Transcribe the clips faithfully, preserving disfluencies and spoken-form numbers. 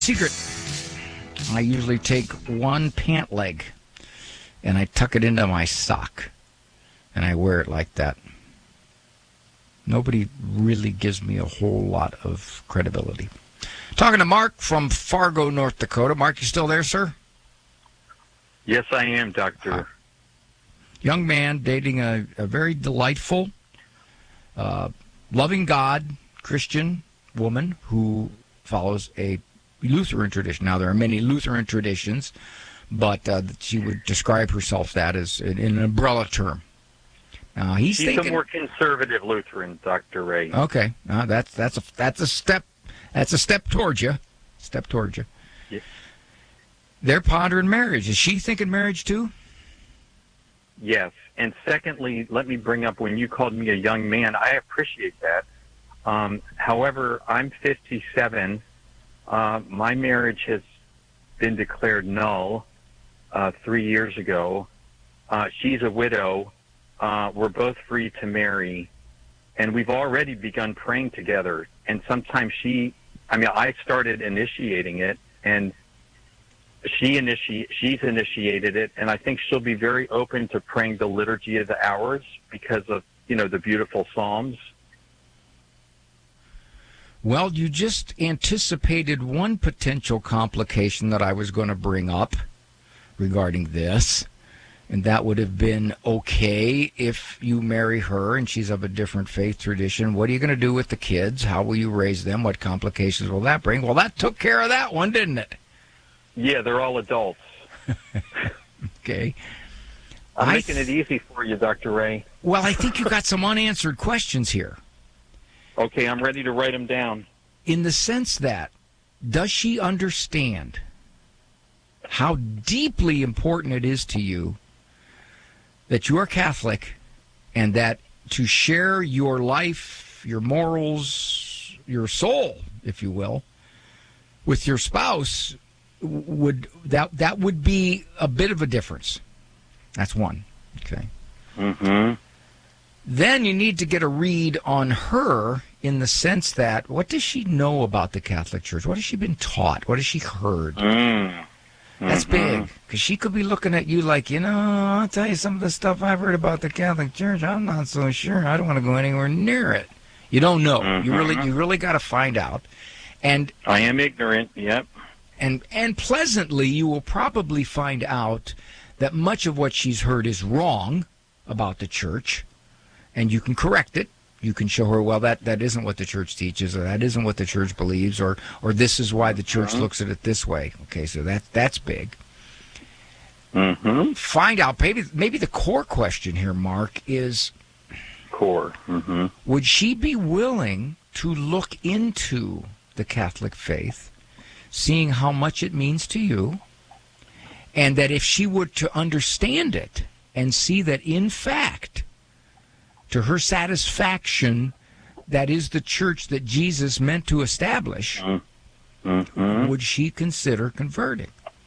Secret. I usually take one pant leg and I tuck it into my sock and I wear it like that. Nobody really gives me a whole lot of credibility. Talking to Mark from Fargo, North Dakota. Mark, you still there, sir? Yes, I am, Doctor. Uh, young man dating a, a very delightful, uh, loving God, Christian woman who follows a Lutheran tradition. Now, there are many Lutheran traditions, but uh, she would describe herself that as in, in an umbrella term. Uh, he's She's thinking, a more conservative Lutheran, Doctor Ray. Okay, uh, that's that's a that's a step that's a step towards you, step towards you. Yeah. They're pondering marriage. Is she thinking marriage too? Yes. And secondly, let me bring up when you called me a young man. I appreciate that. Um, however, I'm fifty-seven. Uh, my marriage has been declared null uh, three years ago. Uh, she's a widow. Uh, we're both free to marry. And we've already begun praying together. And sometimes she, I mean, I started initiating it, and she initi- she's initiated it. And I think she'll be very open to praying the Liturgy of the Hours because of, you know, the beautiful Psalms. Well, you just anticipated one potential complication that I was going to bring up regarding this, and that would have been, okay, if you marry her and she's of a different faith tradition, what are you going to do with the kids? How will you raise them? What complications will that bring? Well, that took care of that one, didn't it? Yeah, they're all adults. Okay. I'm I making th- it easy for you, Doctor Ray. Well, I think you got some unanswered questions here. Okay, I'm ready to write them down. In the sense that, does she understand how deeply important it is to you that you are Catholic and that to share your life, your morals, your soul, if you will, with your spouse, would that that would be a bit of a difference? That's one. Okay. Mm-hmm. Then you need to get a read on her in the sense that, what does she know about the Catholic Church? What has she been taught? What has she heard? Mm. That's Mm-hmm. big, because she could be looking at you like, you know, I'll tell you some of the stuff I've heard about the Catholic Church. I'm not so sure. I don't want to go anywhere near it. You don't know. Mm-hmm. You really, you really got to find out. And I am ignorant. Yep. And and pleasantly, you will probably find out that much of what she's heard is wrong about the church, and you can correct it. You can show her, well, that, that isn't what the church teaches, or that isn't what the church believes, or or this is why the church mm-hmm. looks at it this way. Okay, so that that's big. Mm-hmm. Find out. Maybe maybe the core question here, Mark, is core. Mm-hmm. Would she be willing to look into the Catholic faith, seeing how much it means to you, and that if she were to understand it and see that, in fact, to her satisfaction, that is the church that Jesus meant to establish, mm-hmm. would she consider converting?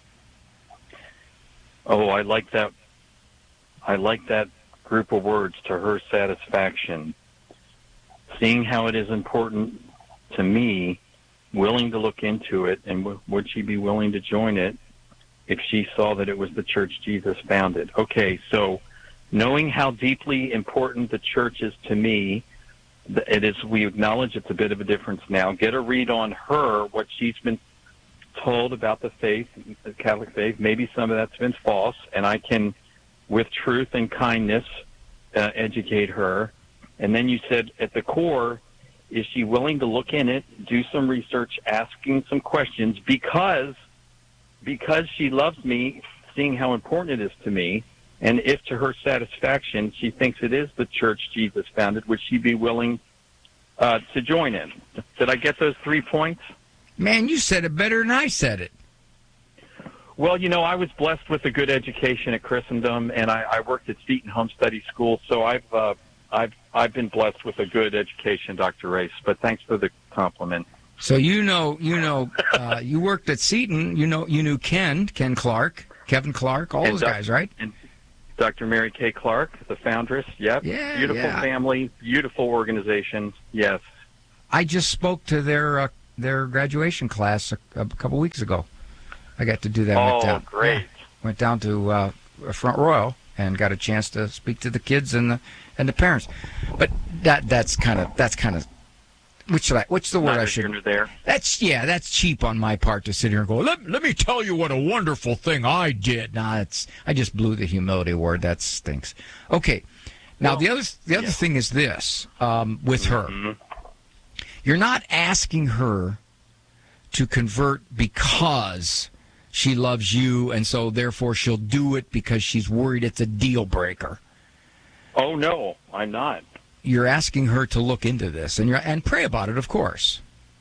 Oh, I like that. I like that group of words, to her satisfaction. Seeing how it is important to me, willing to look into it, and w- would she be willing to join it if she saw that it was the church Jesus founded? Okay, so knowing how deeply important the church is to me, it is, we acknowledge it's a bit of a difference now. Get a read on her, what she's been told about the faith, the Catholic faith. Maybe some of that's been false, and I can, with truth and kindness, uh, educate her. And then you said at the core, is she willing to look in it, do some research, asking some questions, because because she loves me, seeing how important it is to me, and if to her satisfaction she thinks it is the church Jesus founded, would she be willing uh, to join in? Did I get those three points? Man, you said it better than I said it. Well, you know, I was blessed with a good education at Christendom, and I, I worked at Seton Home Study School, so I've uh, I've I've been blessed with a good education, Doctor Race. But thanks for the compliment. So you know, you know, uh, you worked at Seton. You know, you knew Ken, Ken Clark, Kevin Clark, all and those doc- guys, right? And Doctor Mary Kay Clark, the foundress. Yep. Yeah, Beautiful yeah. family, beautiful organization. Yes. I just spoke to their uh, their graduation class a, a couple weeks ago. I got to do that. Oh, went down, great. Yeah, went down to uh, Front Royal and got a chance to speak to the kids and the and the parents. But that that's kind of that's kind of which should I, what's the word Not I should there. That's yeah, that's cheap on my part to sit here and go, let, let me tell you what a wonderful thing I did. Nah, it's I just blew the humility word. That stinks. Okay. Now well, the other the other yeah. thing is this, um, with her. Mm-hmm. You're not asking her to convert because she loves you, and so therefore she'll do it because she's worried it's a deal breaker. Oh, no, I'm not. You're asking her to look into this and you're and pray about it, of course.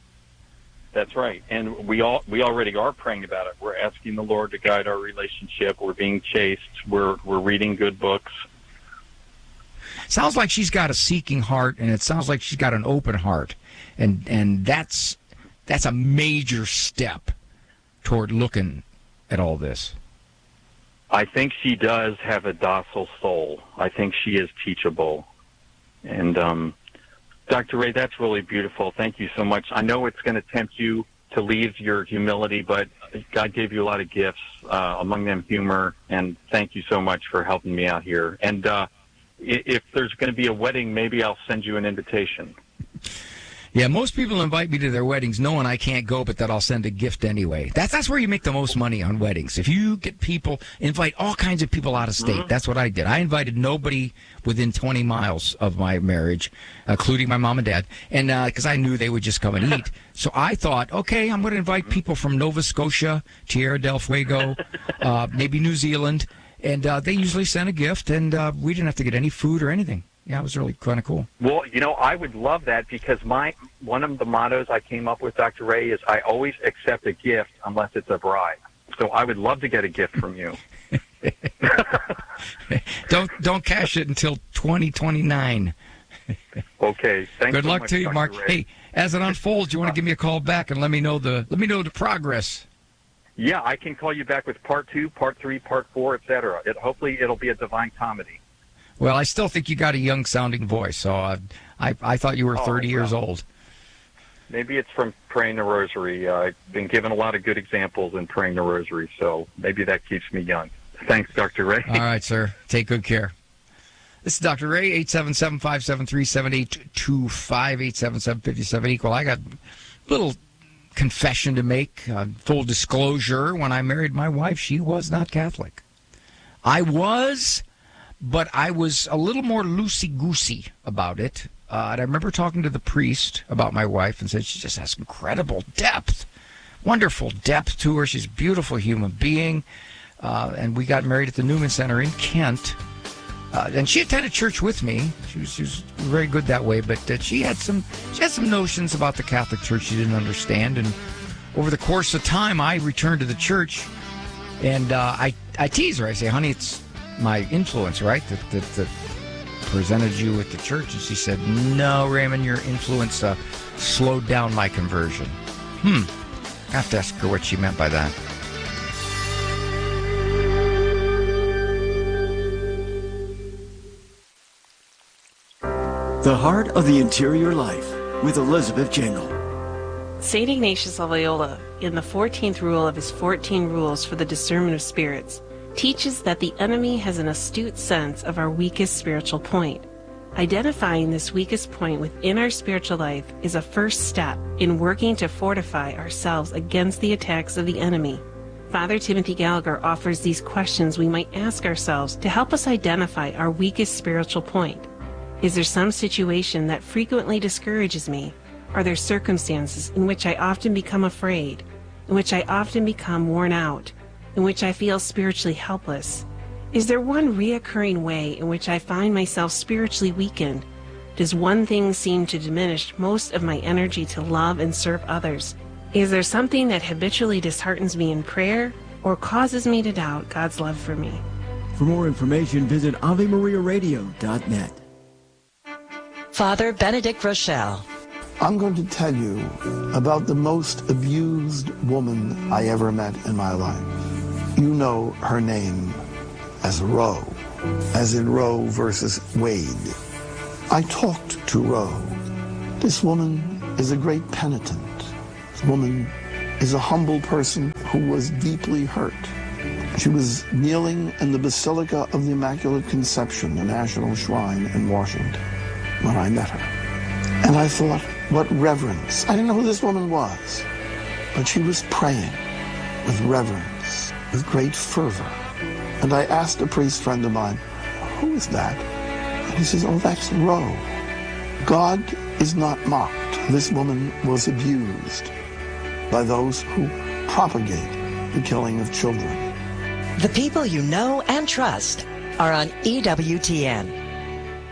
That's right. And we all we already are praying about it. We're asking the Lord to guide our relationship. We're being chaste. We're we're reading good books. Sounds like she's got a seeking heart, and it sounds like she's got an open heart. And and that's that's a major step toward looking at all this. I think she does have a docile soul. I think she is teachable. And um, Doctor Ray, that's really beautiful. Thank you so much. I know it's going to tempt you to leave your humility, but God gave you a lot of gifts, uh, among them humor, and thank you so much for helping me out here. And uh, if there's going to be a wedding, maybe I'll send you an invitation. Yeah, most people invite me to their weddings knowing I can't go, but that I'll send a gift anyway. That's that's where you make the most money on weddings. If you get people, invite all kinds of people out of state. Mm-hmm. That's what I did. I invited nobody within twenty miles of my marriage, including my mom and dad, and because uh, I knew they would just come and eat. So I thought, okay, I'm going to invite people from Nova Scotia, Tierra del Fuego, uh, maybe New Zealand, and uh, they usually sent a gift, and uh, we didn't have to get any food or anything. Yeah, it was really kind of cool. Well, you know, I would love that because my one of the mottos I came up with, Doctor Ray, is I always accept a gift unless it's a bribe. So I would love to get a gift from you. don't don't cash it until twenty twenty-nine. Okay. Thanks. Good so luck much, to you, Doctor Mark. Ray. Hey, as it unfolds, you want to give me a call back and let me know the let me know the progress. Yeah, I can call you back with part two, part three, part four, et cetera. It, hopefully, it'll be a divine comedy. Well, I still think you got a young-sounding voice, so I, I, I thought you were thirty oh, well. years old. Maybe it's from praying the rosary. Uh, I've been given a lot of good examples in praying the rosary, so maybe that keeps me young. Thanks, Doctor Ray. All right, sir. Take good care. This is Doctor Ray, eight seven seven, five seven three, seven eight two five, eight seven seven, five seven equal. I got a little confession to make. Uh, full disclosure, when I married my wife, she was not Catholic. I was... But I was a little more loosey-goosey about it. Uh, and I remember talking to the priest about my wife and said she just has incredible depth, wonderful depth to her. She's a beautiful human being. Uh, and we got married at the Newman Center in Kent. Uh, and she attended church with me. She was, she was very good that way. But uh, she had some she had some notions about the Catholic Church she didn't understand. And over the course of time, I returned to the church. And uh, I, I tease her. I say, honey, it's my influence, right, that, that, that presented you at the church. And she said, no, Raymond, your influence uh, slowed down my conversion. Hmm. I have to ask her what she meant by that. The Heart of the Interior Life with Elizabeth Jingle. Saint Ignatius of Loyola, in the fourteenth rule of his fourteen rules for the discernment of spirits, teaches that the enemy has an astute sense of our weakest spiritual point. Identifying this weakest point within our spiritual life is a first step in working to fortify ourselves against the attacks of the enemy. Father Timothy Gallagher offers these questions we might ask ourselves to help us identify our weakest spiritual point. Is there some situation that frequently discourages me? Are there circumstances in which I often become afraid, in which I often become worn out, in which I feel spiritually helpless? Is there one reoccurring way in which I find myself spiritually weakened? Does one thing seem to diminish most of my energy to love and serve others? Is there something that habitually disheartens me in prayer or causes me to doubt God's love for me? For more information, visit Ave Maria Radio dot net. Father Benedict Rochelle. I'm going to tell you about the most abused woman I ever met in my life. You know her name as Roe, as in Roe versus Wade. I talked to Roe. This woman is a great penitent. woman is a humble person who was deeply hurt. She was kneeling in the Basilica of the Immaculate Conception, the National Shrine in Washington, when I met her. And I thought, what reverence. I didn't know who this woman was, but she was praying with reverence, with great fervor. And I asked a priest friend of mine, who is that? And he says, oh, that's Roe. God is not mocked. This woman was abused by those who propagate the killing of children. The people you know and trust are on E W T N.